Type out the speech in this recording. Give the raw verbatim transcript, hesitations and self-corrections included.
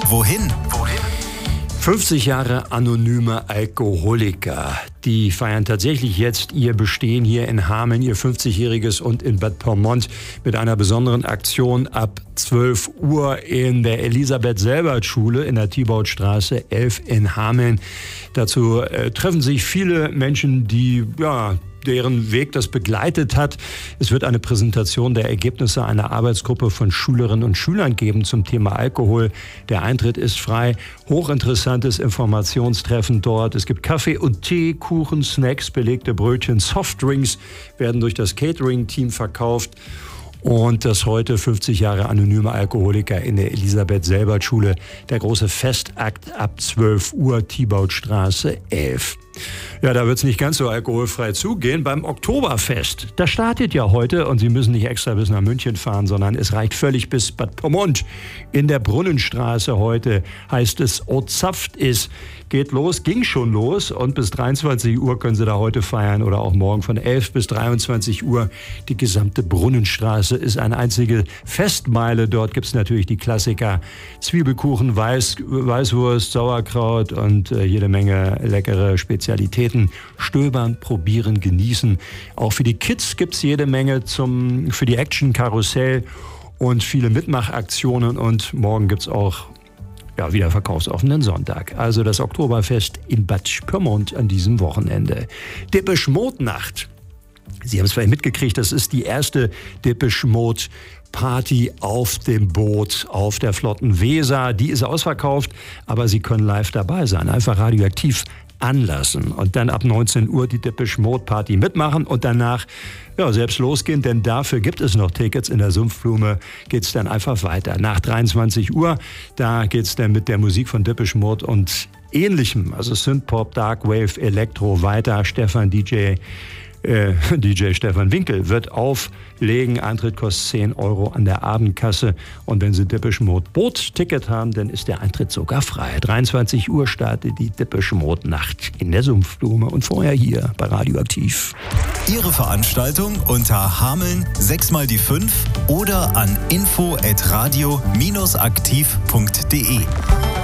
Wohin? Wohin? fünfzig Jahre anonyme Alkoholiker. Die feiern tatsächlich jetzt ihr Bestehen hier in Hameln, ihr fünfzigjähriges, und in Bad Pyrmont mit einer besonderen Aktion ab zwölf Uhr in der Elisabeth-Selbert-Schule in der Thibautstraße elf in Hameln. Dazu äh, treffen sich viele Menschen, die ja deren Weg das begleitet hat. Es wird eine Präsentation der Ergebnisse einer Arbeitsgruppe von Schülerinnen und Schülern geben zum Thema Alkohol. Der Eintritt ist frei. Hochinteressantes Informationstreffen dort. Es gibt Kaffee und Tee, Kuchen, Snacks, belegte Brötchen, Softdrinks werden durch das Catering-Team verkauft. Und das heute fünfzig Jahre anonyme Alkoholiker in der Elisabeth-Selbert-Schule. Der große Festakt ab zwölf Uhr, Thibautstraße elf. Ja, da wird es nicht ganz so alkoholfrei zugehen. Beim Oktoberfest, das startet ja heute, und Sie müssen nicht extra bis nach München fahren, sondern es reicht völlig bis Bad Pyrmont. In der Brunnenstraße heute heißt es O Zapft is. Geht los, ging schon los, und bis dreiundzwanzig Uhr können Sie da heute feiern oder auch morgen von elf bis dreiundzwanzig Uhr. Die gesamte Brunnenstraße ist eine einzige Festmeile. Dort gibt es natürlich die Klassiker: Zwiebelkuchen, Weiß, Weißwurst, Sauerkraut und äh, jede Menge leckere Spezialitäten. Stöbern, probieren, genießen. Auch für die Kids gibt es jede Menge zum, für die Action, Karussell und viele Mitmachaktionen. Und morgen gibt es auch ja, wieder verkaufsoffenen Sonntag. Also das Oktoberfest in Bad Pyrmont an diesem Wochenende. Depeche Mode Nacht. Sie haben es vielleicht mitgekriegt, das ist die erste Depeche Mode Party auf dem Boot auf der flotten Weser. Die ist ausverkauft, aber Sie können live dabei sein. Einfach radioaktiv anlassen und dann ab neunzehn Uhr die Depeche Mode Party mitmachen und danach ja, selbst losgehen, denn dafür gibt es noch Tickets. In der Sumpfblume geht's dann einfach weiter. Nach dreiundzwanzig Uhr, da geht's dann mit der Musik von Depeche Mode und Ähnlichem, also Synthpop, Darkwave, Elektro weiter. Stefan D J Äh, D J Stefan Winkel wird auflegen. Eintritt kostet zehn Euro an der Abendkasse. Und wenn Sie Depeche Mode Boot-Ticket haben, dann ist der Eintritt sogar frei. dreiundzwanzig Uhr startet die Depeche Mode Nacht in der Sumpfblume und vorher hier bei Radioaktiv. Ihre Veranstaltung unter Hameln sechs mal die fünf oder an info at radio aktiv punkt de.